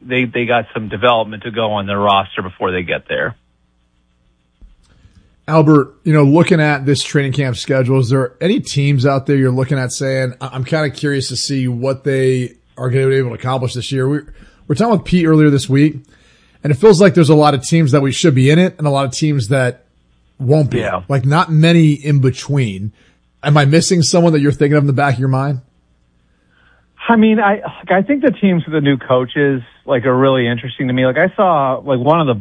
they got some development to go on their roster before they get there. Albert, looking at this training camp schedule, is there any teams out there you're looking at saying, I'm kind of curious to see what they are going to be able to accomplish this year? We're talking with Pete earlier this week, and it feels like there's a lot of teams that we should be in it and a lot of teams that won't be. Yeah. Like not many in between. Am I missing someone that you're thinking of in the back of your mind? I mean, I think the teams with the new coaches are really interesting to me. I saw one of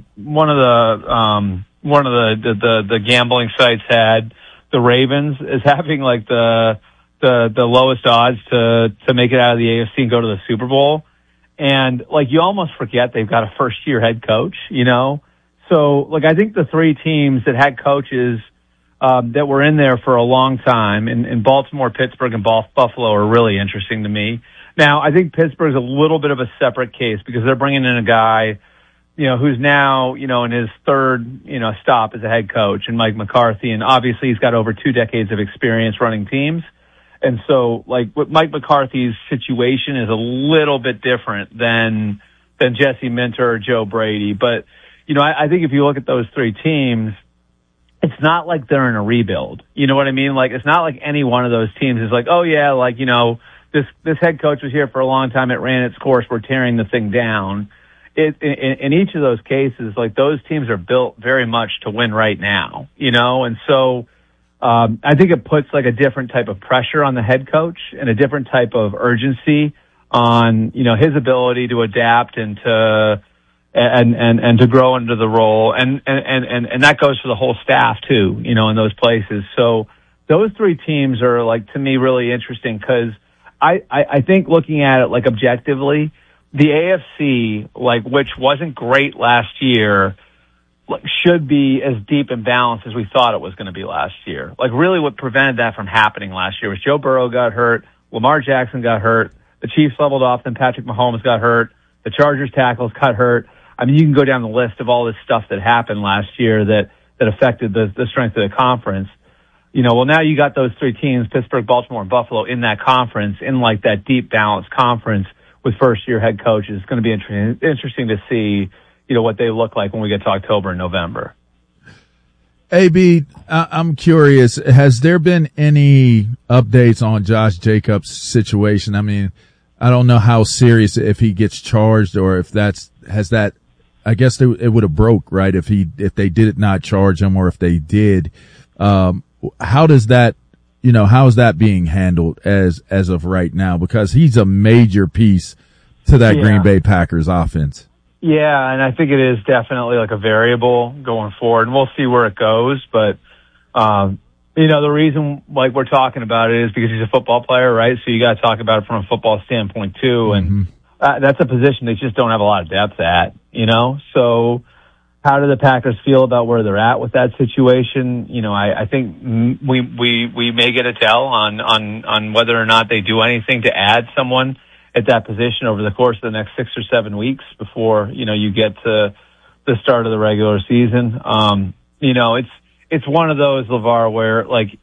the gambling sites had the Ravens as having the lowest odds to make it out of the AFC and go to the Super Bowl. And you almost forget they've got a first year head coach, So I think the three teams that had coaches that were in there for a long time in Baltimore, Pittsburgh, and Buffalo are really interesting to me. Now, I think Pittsburgh's a little bit of a separate case because they're bringing in a guy who's now, in his third, stop as a head coach, and Mike McCarthy. And obviously he's got over 2 decades of experience running teams. And so, with Mike McCarthy's situation is a little bit different than Jesse Minter or Joe Brady. But, I think if you look at those three teams, it's not like they're in a rebuild. You know what I mean? It's not like any one of those teams is oh yeah, this head coach was here for a long time. It ran its course. We're tearing the thing down. In each of those cases, those teams are built very much to win right now, and so I think it puts a different type of pressure on the head coach and a different type of urgency on, his ability to adapt and to grow into the role. And that goes for the whole staff too, in those places. So those three teams are to me really interesting because I think looking at it objectively, the AFC, which wasn't great last year, should be as deep and balanced as we thought it was going to be last year. Really what prevented that from happening last year was Joe Burrow got hurt, Lamar Jackson got hurt, the Chiefs leveled off, then Patrick Mahomes got hurt, the Chargers tackles got hurt. I mean, you can go down the list of all this stuff that happened last year that affected the strength of the conference. Well, now you got those three teams, Pittsburgh, Baltimore, and Buffalo, in that conference, in that deep balanced conference with first-year head coaches. It's going to be interesting to see, what they look like when we get to October and November. AB, I'm curious, has there been any updates on Josh Jacobs' situation? I mean, I don't know how serious, if he gets charged or if I guess it would have broke, right? If they did not charge him or if they did, how does that, how is that being handled as of right now? Because he's a major piece to that Green Bay Packers offense. Yeah, and I think it is definitely a variable going forward, and we'll see where it goes. But, the reason we're talking about it is because he's a football player, right? So you got to talk about it from a football standpoint too. And that's a position they just don't have a lot of depth at, So how do the Packers feel about where they're at with that situation? I think we may get a tell on whether or not they do anything to add someone at that position over the course of the next 6 or 7 weeks before, you get to the start of the regular season. It's one of those, LeVar, where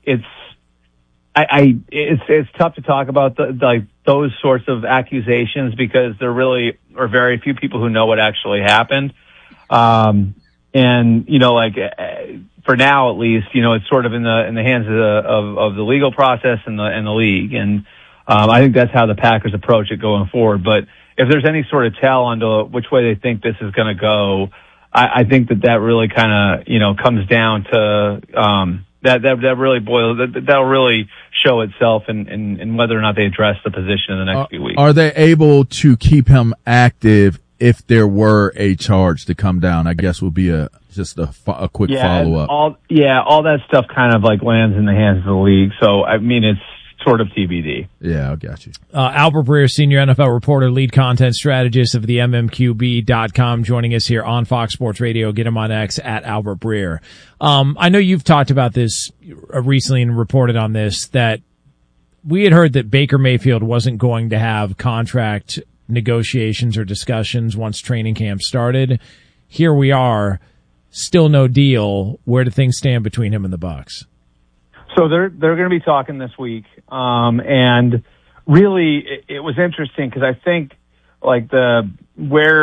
it's tough to talk about those sorts of accusations because there really are very few people who know what actually happened. For now at least, it's sort of in the hands of the legal process and the league. And I think that's how the Packers approach it going forward. But if there's any sort of tell on which way they think this is going to go, I think that really kind of, comes down to, that'll really show itself in whether or not they address the position in the next few weeks. Are they able to keep him active if there were a charge to come down? I guess would be a quick follow-up. All that stuff kind of lands in the hands of the league. So, I mean, it's sort of TBD. Yeah, I got you. Albert Breer, senior NFL reporter, lead content strategist of the MMQB.com, joining us here on Fox Sports Radio. Get him on X at Albert Breer. I know you've talked about this recently and reported on this, that we had heard that Baker Mayfield wasn't going to have contract negotiations or discussions once training camp started. Here we are, still no deal. Where do things stand between him and the Bucs? So they're going to be talking this week, and really it was interesting because I think where